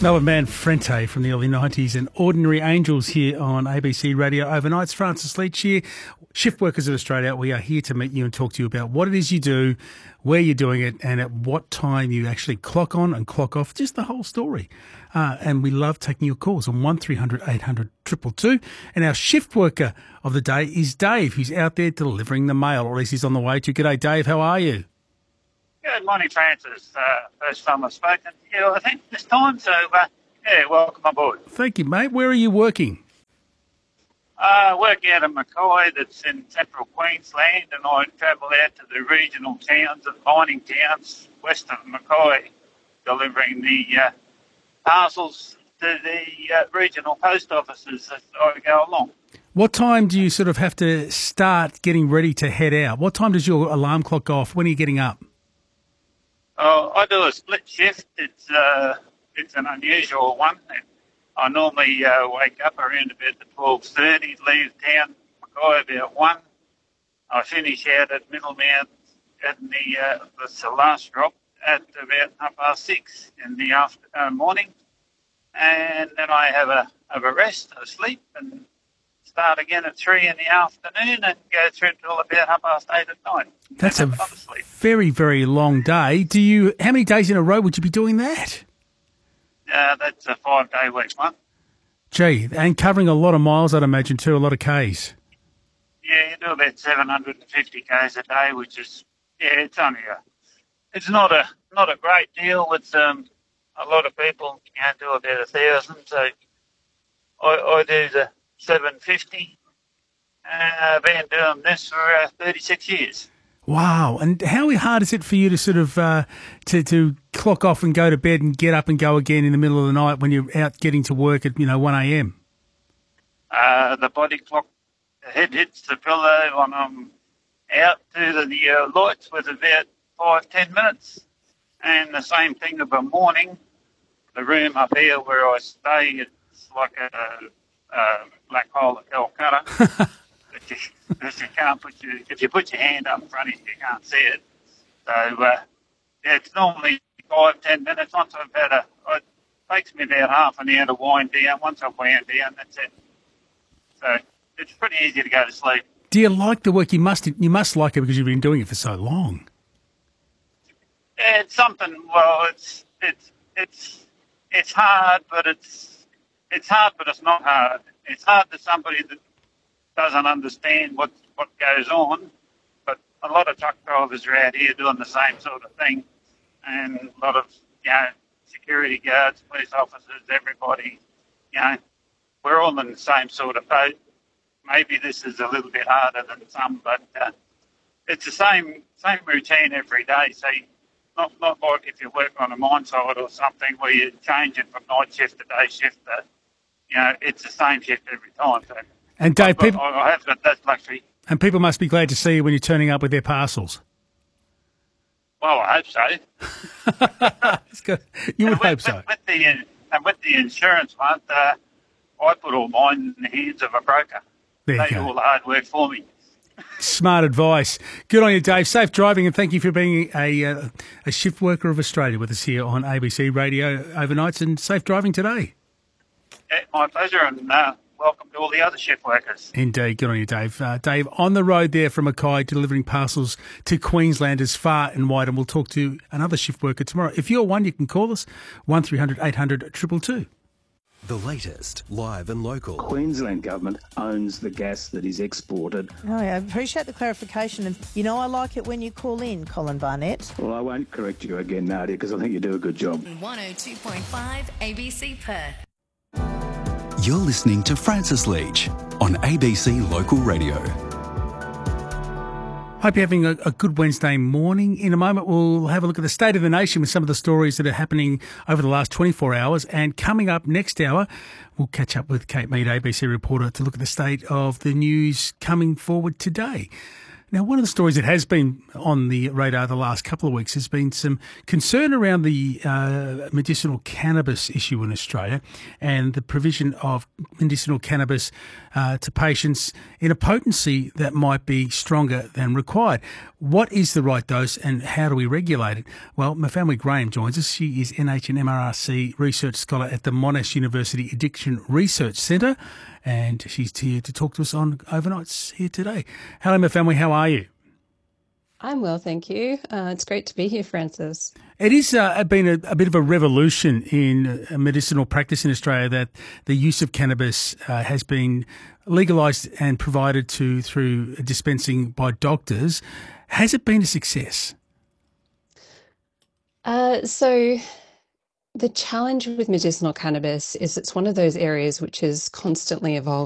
Melbourne band Frente from the early 90s and Ordinary Angels here on ABC Radio Overnights. Francis Leach here, Shift Workers of Australia. We are here to meet you and talk to you about what it is you do, where you're doing it, and at what time you actually clock on and clock off, just the whole story. And we love taking your calls on 1300 800 222. And our shift worker of the day is Dave, who's out there delivering the mail, or at least he's on the way to. G'day, Dave. How are you? Good morning, Francis. First time I've spoken to you, I think, this time. So, welcome aboard. Thank you, mate. Where are you working? Work out of Mackay, that's in central Queensland, and I travel out to the regional towns and mining towns west of Mackay, delivering the parcels to the regional post offices as I go along. What time do you sort of have to start getting ready to head out? What time does your alarm clock go off? When are you getting up? I do a split shift. It's an unusual one. I normally wake up around about 12:30, leave town, Mackay about 1. I finish out at Middlemount in the last drop at about 6:30 in the morning, and then I have a rest, a sleep, and start again at 3 in the afternoon and go through till about 8:30 at night. That's a very, very long day. How many days in a row would you be doing that? That's a 5-day week, one. Gee, and covering a lot of miles, I'd imagine, too, a lot of Ks. Yeah, you do about 750 Ks a day, which is, it's only it's not a great deal. It's a lot of people do about 1,000, so I do the 750. I've been doing this for 36 years. Wow. And how hard is it for you to sort of to clock off and go to bed and get up and go again in the middle of the night when you're out getting to work at 1 a.m? The body clock, the head hits the pillow when I'm out to the lights with about 5-10 minutes. And the same thing of a morning. The room up here where I stay, it's like a black hole at Calcutta. You can't if you put your hand up in front of you, you can't see it. So, it's normally 5-10 minutes. Once I've had it takes me about half an hour to wind down. Once I've wound down, that's it. So, it's pretty easy to go to sleep. Do you like the work? You must like it because you've been doing it for so long. Yeah, it's something. Well, it's hard, but it's not hard. It's hard to somebody that doesn't understand what goes on, but a lot of truck drivers are out here doing the same sort of thing, and a lot of security guards, police officers, everybody, we're all in the same sort of boat. Maybe this is a little bit harder than some, but it's the same routine every day. So not like if you work on a mine site or something where you're changing from night shift to day shift. It's the same shift every time. So. And Dave, I have got that luxury. And people must be glad to see you when you're turning up with their parcels. Well, I hope so. It's good. You would hope so. With the insurance one, I put all mine in the hands of a broker. They do all the hard work for me. Smart advice. Good on you, Dave. Safe driving, and thank you for being a shift worker of Australia with us here on ABC Radio Overnights, and safe driving today. Yeah, my pleasure, and welcome to all the other shift workers. Indeed. Good on you, Dave. Dave, on the road there from Mackay, delivering parcels to Queenslanders far and wide, and we'll talk to another shift worker tomorrow. If you're one, you can call us, 1300 800 222. The latest, live and local. Queensland Government owns the gas that is exported. Oh, I appreciate the clarification. And, I like it when you call in, Colin Barnett. Well, I won't correct you again, Nadia, because I think you do a good job. 102.5 ABC Perth. You're listening to Francis Leach on ABC Local Radio. Hope you're having a good Wednesday morning. In a moment, we'll have a look at the state of the nation with some of the stories that are happening over the last 24 hours. And coming up next hour, we'll catch up with Kate Mead, ABC reporter, to look at the state of the news coming forward today. Now, one of the stories that has been on the radar the last couple of weeks has been some concern around the medicinal cannabis issue in Australia and the provision of medicinal cannabis to patients in a potency that might be stronger than required. What is the right dose and how do we regulate it? Well, Mafalme Graham joins us. She is NH and MRRC Research Scholar at the Monash University Addiction Research Centre, and she's here to talk to us on Overnights here today. Hello, Mafalme, how are you? I'm well, thank you. It's great to be here, Francis. It has been a bit of a revolution in medicinal practice in Australia that the use of cannabis has been legalised and provided to through dispensing by doctors. Has it been a success? So the challenge with medicinal cannabis is it's one of those areas which is constantly evolving.